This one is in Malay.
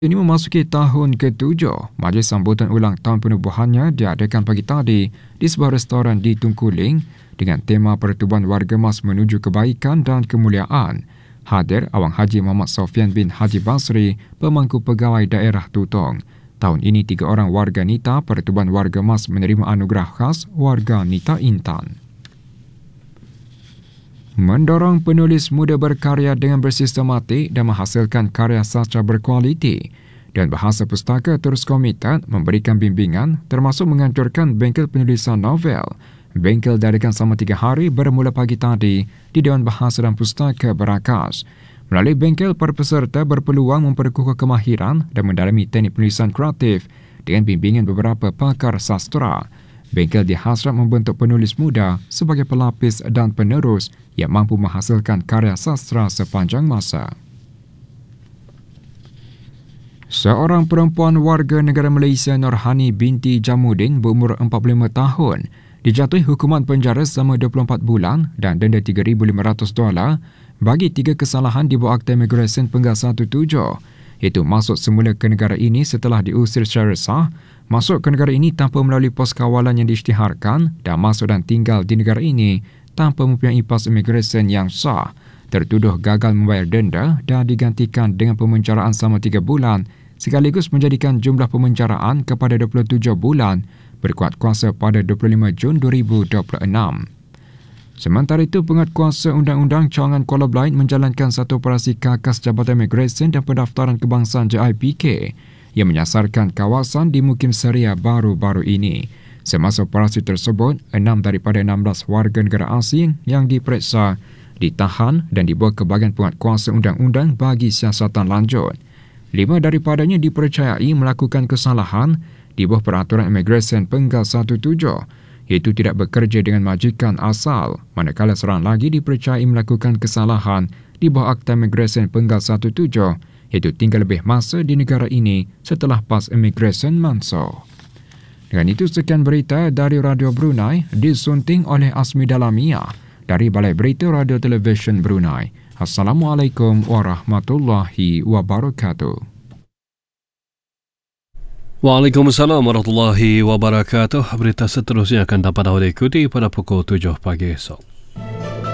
Ini memasuki tahun ke-7. Majlis sambutan ulang tahun penubuhannya diadakan pagi tadi di sebuah restoran di Tungkuling dengan tema Pertubuhan Warga Mas Menuju Kebaikan dan Kemuliaan. Hadir Awang Haji Muhammad Sofian bin Haji Basri, pemangku pegawai daerah Tutong. Tahun ini 3 orang warga Nita Pertubuhan Warga Mas menerima anugerah khas Warga Nita Intan. Mendorong penulis muda berkarya dengan bersistematik dan menghasilkan karya sastra berkualiti. Dan Bahasa Pustaka terus komited memberikan bimbingan termasuk menganjurkan bengkel penulisan novel. Bengkel diadakan selama 3 hari bermula pagi tadi di Dewan Bahasa dan Pustaka Berakas. Melalui bengkel, para peserta berpeluang memperkukuh kemahiran dan mendalami teknik penulisan kreatif dengan bimbingan beberapa pakar sastra. Bengkel dihasrat membentuk penulis muda sebagai pelapis dan penerus yang mampu menghasilkan karya sastra sepanjang masa. Seorang perempuan warga negara Malaysia, Norhani binti Jamudin berumur 45 tahun, dijatuhi hukuman penjara selama 24 bulan dan denda $3,500 bagi 3 kesalahan di bawah Akta Imigresen Penggal 17, iaitu masuk semula ke negara ini setelah diusir secara sah, masuk ke negara ini tanpa melalui pos kawalan yang diisytiharkan dan masuk dan tinggal di negara ini tanpa mempunyai pas imigresen yang sah, tertuduh gagal membayar denda dan digantikan dengan pemenjaraan selama 3 bulan sekaligus menjadikan jumlah pemenjaraan kepada 27 bulan berkuat kuasa pada 25 Jun 2026. Sementara itu, Penguatkuasa Undang-Undang Cawangan Kuala Belait menjalankan satu operasi kakas Jabatan Imigresen dan Pendaftaran Kebangsaan JIPK yang menyasarkan kawasan di Mukim Seria baru-baru ini. Semasa operasi tersebut, 6 daripada 16 warga negara asing yang diperiksa ditahan dan dibawa ke bahagian Penguatkuasa Undang-Undang bagi siasatan lanjut. 5 daripadanya dipercayai melakukan kesalahan di bawah Peraturan Imigresen Penggal 17, iaitu tidak bekerja dengan majikan asal, manakala seorang lagi dipercayai melakukan kesalahan di bawah Akta Imigresen Penggal 17, iaitu tinggal lebih masa di negara ini setelah pas imigresen mansuh. Dengan itu, sekian berita dari Radio Brunei, disunting oleh Asmi Dalamia dari Balai Berita Radio Televisyen Brunei. Assalamualaikum warahmatullahi wabarakatuh. Waalaikumsalam warahmatullahi wabarakatuh. Berita seterusnya akan dapat anda ikuti pada pukul 7 pagi esok.